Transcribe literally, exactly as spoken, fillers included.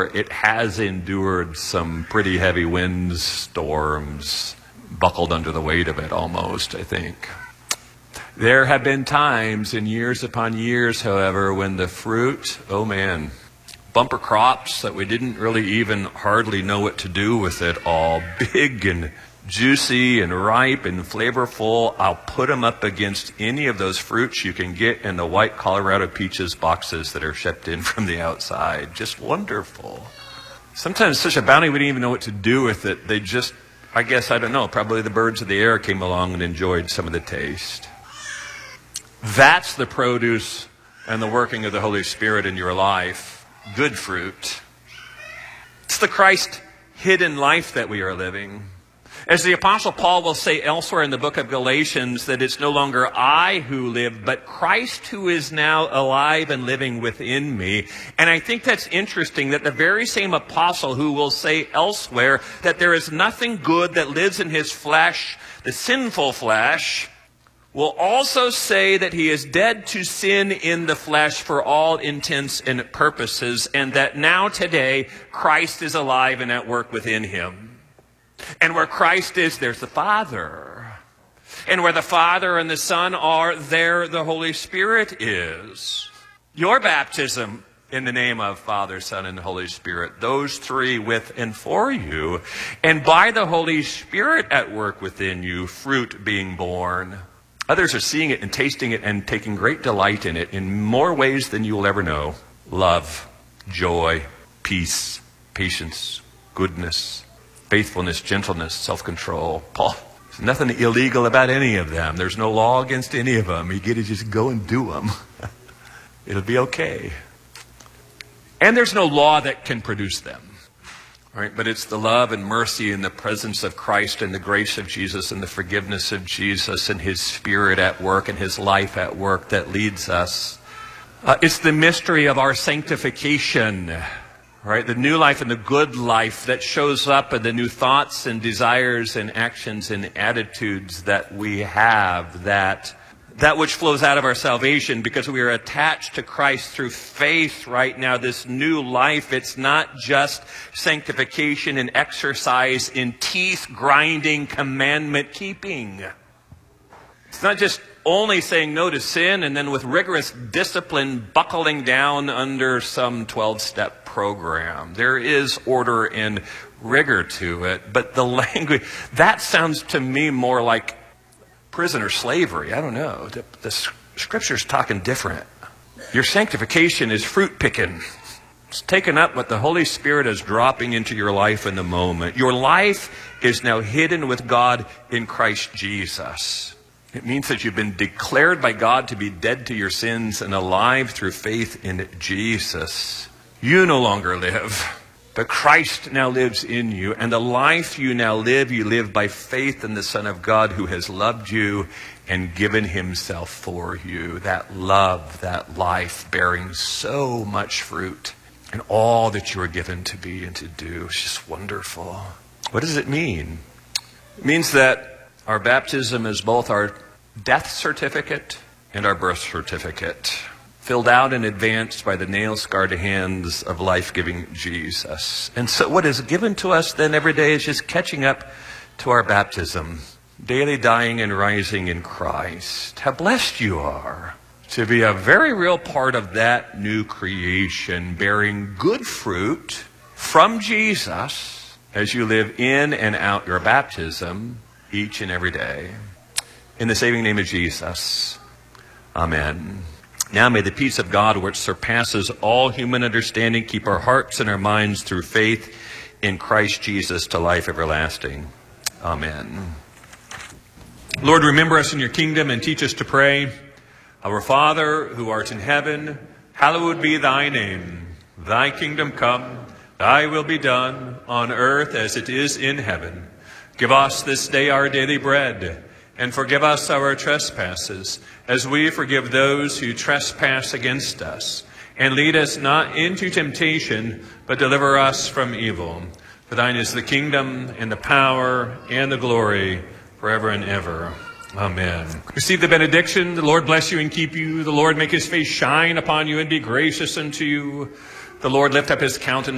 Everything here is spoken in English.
before, it has endured some pretty heavy windstorms, buckled under the weight of it almost, I think. There have been times in years upon years, however, when the fruit, oh man, bumper crops that we didn't really even hardly know what to do with it all, big and juicy and ripe and flavorful. I'll put them up against any of those fruits you can get in the white Colorado Peaches boxes that are shipped in from the outside. Just wonderful. Sometimes such a bounty we didn't even know what to do with it. They just, I guess, I don't know, probably the birds of the air came along and enjoyed some of the taste. That's the produce and the working of the Holy Spirit in your life. Good fruit. It's the Christ hidden life that we are living. As the Apostle Paul will say elsewhere in the book of Galatians, that it's no longer I who live, but Christ who is now alive and living within me. And I think that's interesting that the very same apostle who will say elsewhere that there is nothing good that lives in his flesh, the sinful flesh, will also say that he is dead to sin in the flesh for all intents and purposes, and that now today Christ is alive and at work within him. And where Christ is, there's the Father. And where the Father and the Son are, there the Holy Spirit is. Your baptism in the name of Father, Son, and Holy Spirit, those three with and for you, and by the Holy Spirit at work within you, fruit being born. Others are seeing it and tasting it and taking great delight in it in more ways than you will ever know. Love, joy, peace, patience, goodness, faithfulness, gentleness, self-control. Paul, there's nothing illegal about any of them. There's no law against any of them. You get to just go and do them. It'll be okay. And there's no law that can produce them. Right? But it's the love and mercy and the presence of Christ and the grace of Jesus and the forgiveness of Jesus and his Spirit at work and his life at work that leads us. Uh, it's the mystery of our sanctification, right? The new life and the good life that shows up in the new thoughts and desires and actions and attitudes that we have, that that which flows out of our salvation because we are attached to Christ through faith right now. This new life, it's not just sanctification and exercise in teeth-grinding commandment keeping. It's not just only saying no to sin and then with rigorous discipline buckling down under some twelve-step program. There is order and rigor to it, but the language, that sounds to me more like prison or slavery. I don't know. The, the scripture's talking different. Your sanctification is fruit picking. It's taking up what the Holy Spirit is dropping into your life in the moment. Your life is now hidden with God in Christ Jesus. It means that you've been declared by God to be dead to your sins and alive through faith in Jesus. You no longer live, but Christ now lives in you. And the life you now live, you live by faith in the Son of God who has loved you and given himself for you. That love, that life bearing so much fruit and all that you are given to be and to do. It's just wonderful. What does it mean? It means that our baptism is both our death certificate and our birth certificate, filled out and advanced by the nail-scarred hands of life-giving Jesus. And so what is given to us then every day is just catching up to our baptism, daily dying and rising in Christ. How blessed you are to be a very real part of that new creation, bearing good fruit from Jesus as you live in and out your baptism each and every day. In the saving name of Jesus, amen. Now may the peace of God, which surpasses all human understanding, keep our hearts and our minds through faith in Christ Jesus to life everlasting. Amen. Lord, remember us in your kingdom and teach us to pray. Our Father, who art in heaven, hallowed be thy name. Thy kingdom come, thy will be done on earth as it is in heaven. Give us this day our daily bread, and forgive us our trespasses, as we forgive those who trespass against us. And lead us not into temptation, but deliver us from evil. For thine is the kingdom, and the power, and the glory, forever and ever. Amen. Receive the benediction. The Lord bless you and keep you. The Lord make his face shine upon you and be gracious unto you. The Lord lift up his countenance